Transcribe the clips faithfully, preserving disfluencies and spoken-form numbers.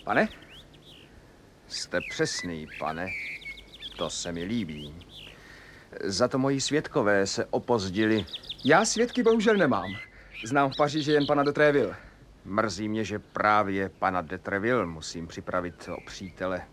Pane? Jste přesný, pane. To se mi líbí. Za to moji svědkové se opozdili. Já svědky bohužel nemám. Znám v Paříži jen pana de Tréville. Mrzí mě, že právě pana de Treville musím připravit o přítele.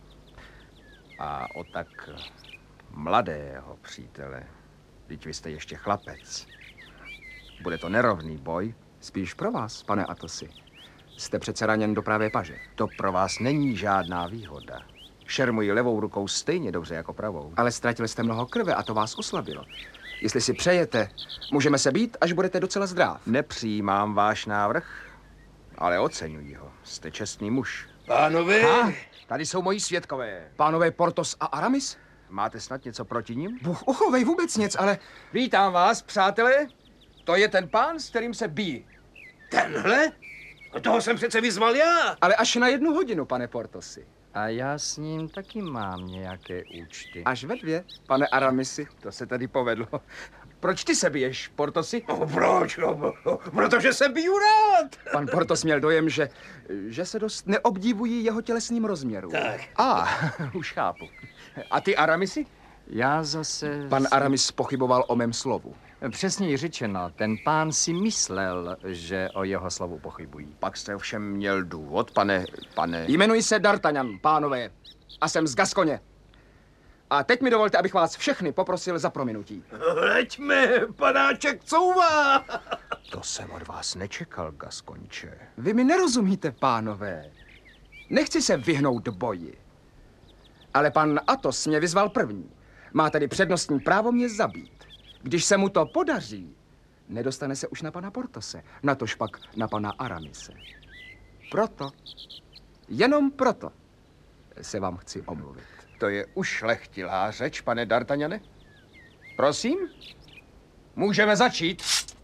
A o tak mladého přítele. Vždyť vy jste ještě chlapec. Bude to nerovný boj. Spíš pro vás, pane Atosi. Jste přece raněn do pravé paže. To pro vás není žádná výhoda. Šermuji levou rukou stejně dobře jako pravou. Ale ztratil jste mnoho krve a to vás oslabilo. Jestli si přejete, můžeme se být, až budete docela zdrav. Nepřijímám váš návrh, ale oceňuji ho. Jste čestný muž. Pánové? Ha? Tady jsou moji svědkové. Pánové Portos a Aramis? Máte snad něco proti nim? Bůh uchovej vůbec nic, ale... Vítám vás, přátelé. To je ten pán, s kterým se bijí. Tenhle? Toho jsem přece vyzval já. Ale až na jednu hodinu, pane Portosi. A já s ním taky mám nějaké účty. Až ve dvě, pane Aramisi. To se tady povedlo. Proč ty se biješ, Portosi? No, proč? No, protože se biju rád. Pan Portos měl dojem, že, že se dost neobdivují jeho tělesným rozměrům. Tak. A, ah, už chápu. A ty, Aramisi? Já zase... Pan Aramis pochyboval o mém slovu. Přesněji řečeno, ten pán si myslel, že o jeho slovu pochybují. Pak jste ovšem měl důvod, pane, pane... Jmenuji se D'Artagnan, pánové, a jsem z Gaskoně. A teď mi dovolte, abych vás všechny poprosil za prominutí. Leďme, panáček couvá. To jsem od vás nečekal, Gaskonče. Vy mi nerozumíte, pánové. Nechci se vyhnout boji. Ale pan Athos mě vyzval první. Má tedy přednostní právo mě zabít. Když se mu to podaří, nedostane se už na pana Portose, natož pak na pana Aramise. Proto, jenom proto, se vám chci omluvit. To je ušlechtilá řeč, pane D'Artagnane. Prosím? Můžeme začít.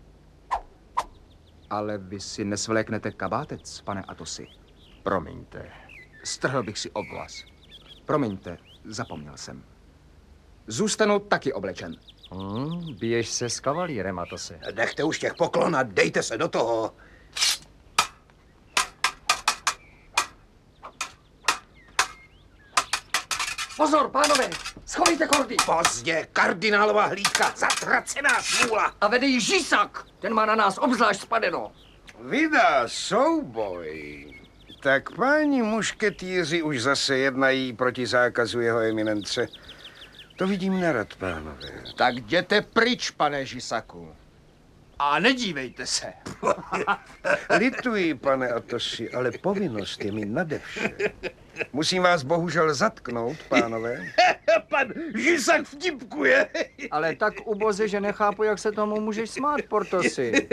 Ale vy si nesvléknete kabátec, pane Athosi. Promiňte, strhl bych si obvaz. Promiňte, zapomněl jsem. Zůstanu taky oblečen. Hmm, biješ se s kavalírem, Atose. Nechte už těch poklon a dejte se do toho. Pozor, pánové, schovejte kordy. Pozdě, kardinálová hlídka, zatracená smůla. A vede ji Žisak, ten má na nás obzvlášť spadeno. Vydá souboj. Tak páni mušketýři už zase jednají proti zákazu jeho eminence. To vidím nerad, pánové. Tak jděte pryč, pane Žisaku. A nedívejte se. Lituji, pane Atosi, ale povinnost je mi nade vše. Musím vás bohužel zatknout, pánové. Pan Žisak vtipkuje. Ale tak uboze, že nechápu, jak se tomu můžeš smát, Portosi.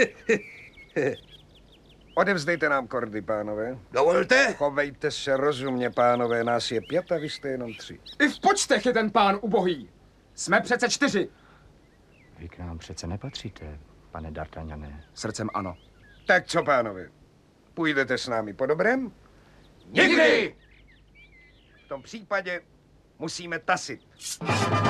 Odevzdejte nám kordy, pánové. Dovolte. Chovejte se rozumně, pánové, nás je pět a vy jste jenom tři. I v počtech je ten pán ubohý. Jsme přece čtyři. Vy k nám přece nepatříte, pane D'Artagnane. Srdcem ano. Tak co, pánové? Půjdete s námi po dobrém? Nikdy. V tom případě musíme tasit.